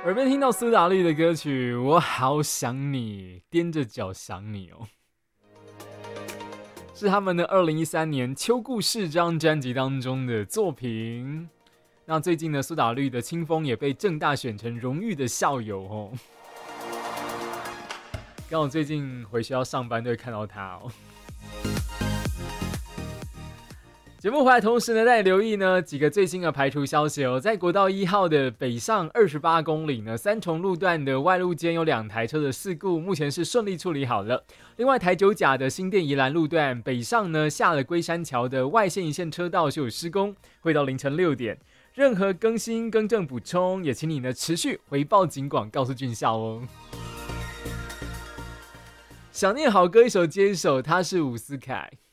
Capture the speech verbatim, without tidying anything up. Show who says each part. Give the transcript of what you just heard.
Speaker 1: 耳边听到苏打绿的歌曲，我好想你，踮着脚想你哦，是他们的二零一三年《秋故事》这张专辑当中的作品。那最近呢，苏打绿的清风也被政大选成荣誉的校友哦。刚好最近回学校上班都会看到他哦。节目回来同时呢，再留意呢几个最新的排除消息哦。在国道一号的北上二十八公里呢，三重路段的外路间有两台车的事故，目前是顺利处理好了。另外，台九甲的新店宜兰路段北上呢，下了龟山桥的外线一线车道就有施工，会到凌晨六点。任何更新、更正、补充，也请你呢持续回报警广，告诉军校哦。想念好歌一首接一首，他是伍思凯。